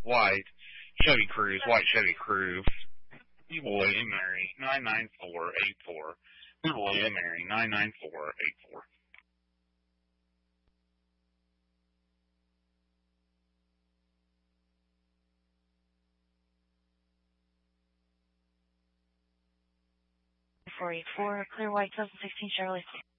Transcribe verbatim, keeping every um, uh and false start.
white Chevy Cruze, white Chevy Cruze. People William Mary, nine nine four eight four. People William Mary, nine nine four eight four. four eight four, Clear White, twenty sixteen Chevrolet.